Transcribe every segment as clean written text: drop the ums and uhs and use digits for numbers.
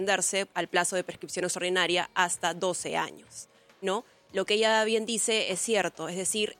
suspenderse al plazo de prescripción extraordinaria hasta 12 años, ¿no? Lo que ella bien dice es cierto, es decir,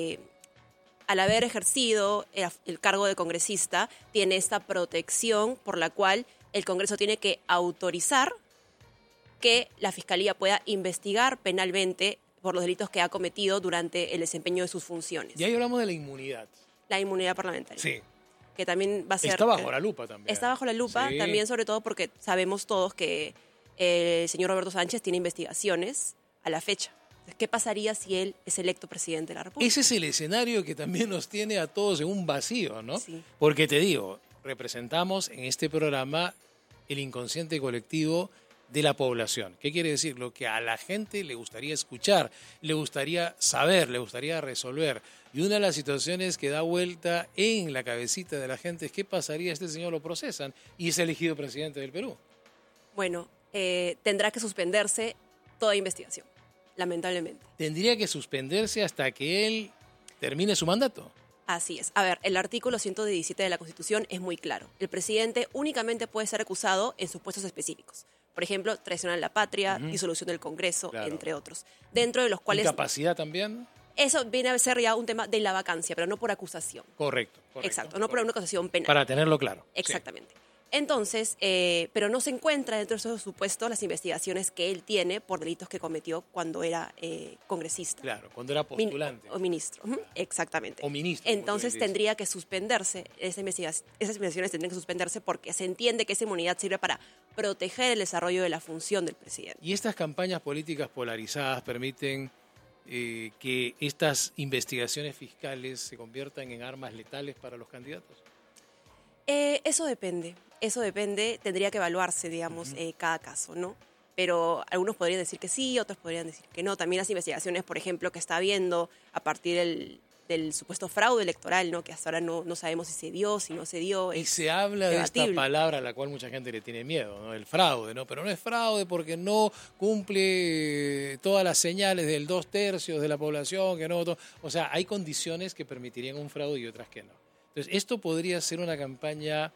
al haber ejercido el cargo de congresista, tiene esta protección por la cual el Congreso tiene que autorizar que la Fiscalía pueda investigar penalmente por los delitos que ha cometido durante el desempeño de sus funciones. Y ahí hablamos de la inmunidad. La inmunidad parlamentaria. Sí. Que también va a ser... Está bajo la lupa también. Está bajo la lupa, sí. También sobre todo porque sabemos todos que el señor Roberto Sánchez tiene investigaciones a la fecha. Entonces, ¿qué pasaría si él es electo presidente de la República? Ese es el escenario que también nos tiene a todos en un vacío, ¿no? Sí. Porque te digo, representamos en este programa el inconsciente colectivo de la población. ¿Qué quiere decir? Lo que a la gente le gustaría escuchar, le gustaría saber, le gustaría resolver. Y una de las situaciones que da vuelta en la cabecita de la gente es qué pasaría si este señor lo procesan y es elegido presidente del Perú. Bueno, tendrá que suspenderse toda investigación, lamentablemente. Tendría que suspenderse hasta que él termine su mandato. Así es. A ver, el artículo 117 de la Constitución es muy claro. El presidente únicamente puede ser acusado en supuestos específicos. Por ejemplo, traición a la patria, disolución del Congreso, claro. Entre otros. Dentro de los cuales... ¿Incapacidad también? Eso viene a ser ya un tema de la vacancia, pero no por acusación. Correcto. Exacto, no por una acusación penal. Para tenerlo claro. Exactamente. Sí. Entonces, pero no se encuentra dentro de esos supuestos las investigaciones que él tiene por delitos que cometió cuando era congresista. Claro, cuando era postulante. O ministro, exactamente. O ministro. Entonces tendría que suspenderse, esas investigaciones tendrían que suspenderse porque se entiende que esa inmunidad sirve para proteger el desarrollo de la función del presidente. ¿Y estas campañas políticas polarizadas permiten que estas investigaciones fiscales se conviertan en armas letales para los candidatos? Eso depende, tendría que evaluarse, digamos, cada caso, ¿no? Pero algunos podrían decir que sí, otros podrían decir que no. También las investigaciones, por ejemplo, que está habiendo a partir del supuesto fraude electoral, ¿no? Que hasta ahora no sabemos si se dio, si no se dio. Y se habla debatible. De esta palabra a la cual mucha gente le tiene miedo, ¿no? El fraude, ¿no? Pero no es fraude porque no cumple todas las señales del 2/3 de la población, que no. O sea, hay condiciones que permitirían un fraude y otras que no. Entonces, esto podría ser una campaña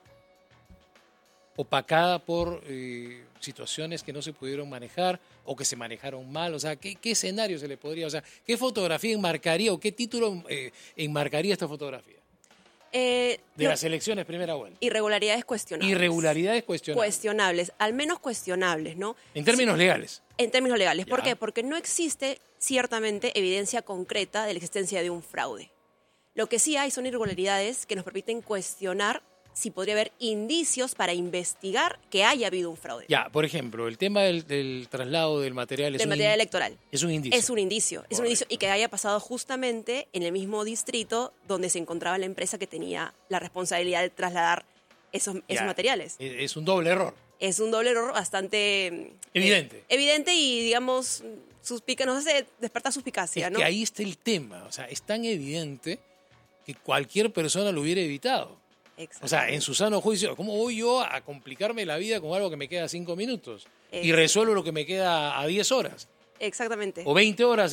opacada por situaciones que no se pudieron manejar o que se manejaron mal. O sea, ¿qué escenario se le podría, o sea, qué fotografía enmarcaría o qué título enmarcaría esta fotografía? De las elecciones primera vuelta. Irregularidades cuestionables. Irregularidades cuestionables. Cuestionables, al menos cuestionables, ¿no? En términos legales. En términos legales. ¿Por Ya. qué? Porque no existe ciertamente evidencia concreta de la existencia de un fraude. Lo que sí hay son irregularidades que nos permiten cuestionar si podría haber indicios para investigar que haya habido un fraude. Ya, por ejemplo, el tema del traslado del material electoral. Es un indicio. Es un indicio. Es un indicio y que haya pasado justamente en el mismo distrito donde se encontraba la empresa que tenía la responsabilidad de trasladar esos materiales. Es un doble error. Es un doble error bastante... Evidente. Evidente y, digamos, nos hace despertar suspicacia, ¿no? Que ahí está el tema. O sea, es tan evidente que cualquier persona lo hubiera evitado. O sea, en su sano juicio, ¿cómo voy yo a complicarme la vida con algo que me queda 5 minutos? Y resuelvo lo que me queda a 10 horas. Exactamente. O 20 horas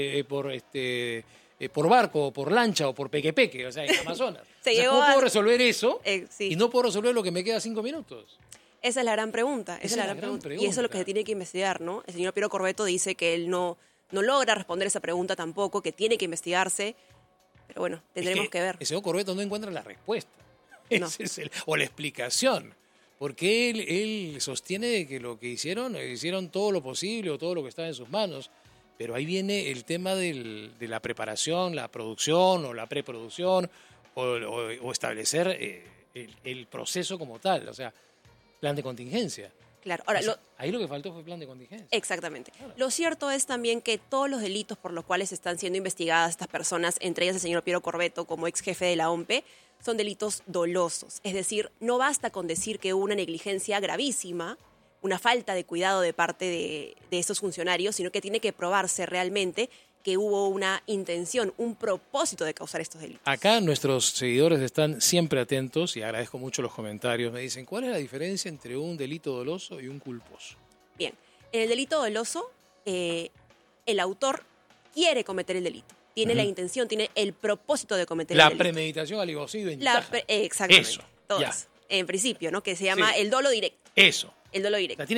por barco, o por lancha, o por pequepeque, o sea, en Amazonas. ¿Cómo puedo resolver eso sí. y no puedo resolver lo que me queda 5 minutos? Esa es la gran pregunta. Esa es la gran pregunta. Y eso es lo que se tiene que investigar, ¿no? El señor Piero Corvetto dice que él no logra responder esa pregunta tampoco, que tiene que investigarse. Pero bueno, tendremos que ver. El señor Corvetto no encuentra la respuesta. No. O la explicación. Porque él sostiene de que lo que hicieron todo lo posible o todo lo que estaba en sus manos. Pero ahí viene el tema de la preparación, la producción o la preproducción o establecer el proceso como tal. O sea, plan de contingencia. Claro. Ahora, ahí lo que faltó fue plan de contingencia. Exactamente. Claro. Lo cierto es también que todos los delitos por los cuales están siendo investigadas estas personas, entre ellas el señor Piero Corvetto como ex jefe de la OMPE, son delitos dolosos. Es decir, no basta con decir que hubo una negligencia gravísima, una falta de cuidado de parte de estos funcionarios, sino que tiene que probarse realmente que hubo una intención, un propósito de causar estos delitos. Acá nuestros seguidores están siempre atentos y agradezco mucho los comentarios. Me dicen, ¿cuál es la diferencia entre un delito doloso y un culposo? Bien, en el delito doloso, el autor quiere cometer el delito. Tiene la intención, tiene el propósito de cometer el delito. La premeditación, alevosía y ventaja. Exactamente. Eso. Todas. En principio, ¿no? Que se llama el dolo directo. Eso. El dolo directo.